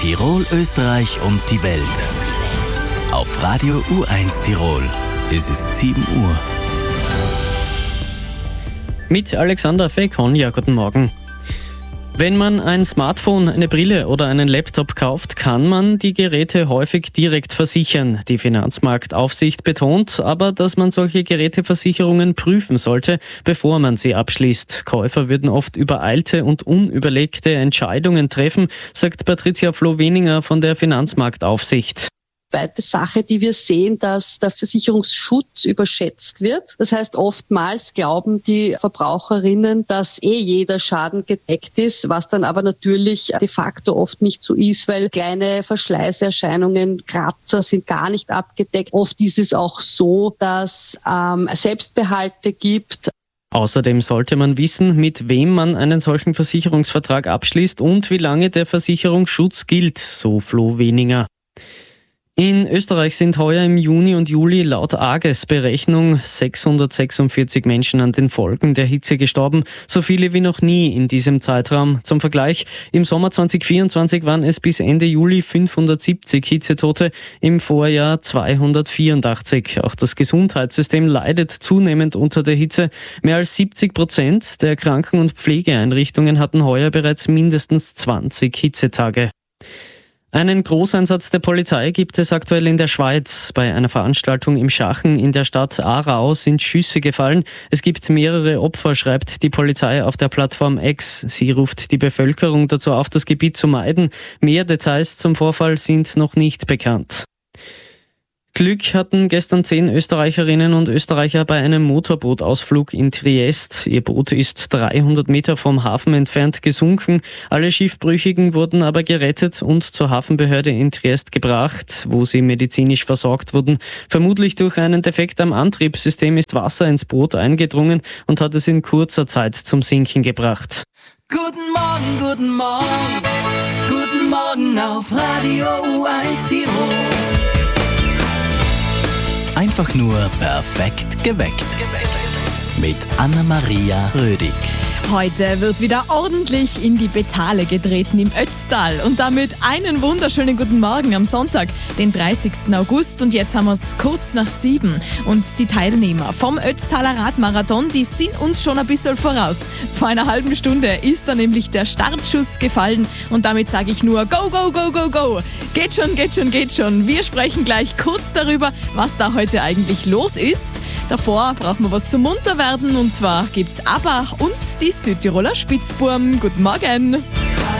Tirol, Österreich und die Welt. Auf Radio U1 Tirol. Es ist 7 Uhr. Mit Alexander Fekonja, guten Morgen. Wenn man ein Smartphone, eine Brille oder einen Laptop kauft, kann man die Geräte häufig direkt versichern. Die Finanzmarktaufsicht betont aber, dass man solche Geräteversicherungen prüfen sollte, bevor man sie abschließt. Käufer würden oft übereilte und unüberlegte Entscheidungen treffen, sagt Patricia Floh-Weninger von der Finanzmarktaufsicht. Zweite Sache, die wir sehen, dass der Versicherungsschutz überschätzt wird. Das heißt, oftmals glauben die Verbraucherinnen, dass jeder Schaden gedeckt ist, was dann aber natürlich de facto oft nicht so ist, weil kleine Verschleißerscheinungen, Kratzer sind gar nicht abgedeckt. Oft ist es auch so, dass Selbstbehalte gibt. Außerdem sollte man wissen, mit wem man einen solchen Versicherungsvertrag abschließt und wie lange der Versicherungsschutz gilt, so Floh-Weninger. In Österreich sind heuer im Juni und Juli laut AGES-Berechnung 646 Menschen an den Folgen der Hitze gestorben, so viele wie noch nie in diesem Zeitraum. Zum Vergleich, im Sommer 2024 waren es bis Ende Juli 570 Hitzetote, im Vorjahr 284. Auch das Gesundheitssystem leidet zunehmend unter der Hitze. Mehr als 70% der Kranken- und Pflegeeinrichtungen hatten heuer bereits mindestens 20 Hitzetage. Einen Großeinsatz der Polizei gibt es aktuell in der Schweiz. Bei einer Veranstaltung im Schachen in der Stadt Aarau sind Schüsse gefallen. Es gibt mehrere Opfer, schreibt die Polizei auf der Plattform X. Sie ruft die Bevölkerung dazu auf, das Gebiet zu meiden. Mehr Details zum Vorfall sind noch nicht bekannt. Glück hatten gestern 10 Österreicherinnen und Österreicher bei einem Motorbootausflug in Triest. Ihr Boot ist 300 Meter vom Hafen entfernt gesunken. Alle Schiffbrüchigen wurden aber gerettet und zur Hafenbehörde in Triest gebracht, wo sie medizinisch versorgt wurden. Vermutlich durch einen Defekt am Antriebssystem ist Wasser ins Boot eingedrungen und hat es in kurzer Zeit zum Sinken gebracht. Guten Morgen, guten Morgen, guten Morgen auf Radio U1 Tirol. Einfach nur perfekt geweckt. Mit Anna-Maria Rödig. Heute wird wieder ordentlich in die Betale getreten im Ötztal und damit einen wunderschönen guten Morgen am Sonntag, den 30. August, und jetzt haben wir es kurz nach 7 und die Teilnehmer vom Ötztaler Radmarathon, die sind uns schon ein bisschen voraus. Vor einer halben Stunde ist da nämlich der Startschuss gefallen und damit sage ich nur go, go, go, go, go. Geht schon, geht schon, geht schon. Wir sprechen gleich kurz darüber, was da heute eigentlich los ist. Davor brauchen wir was zum Munterwerden und zwar gibt's Abach und die Südtiroler Spitzbuben. Guten Morgen!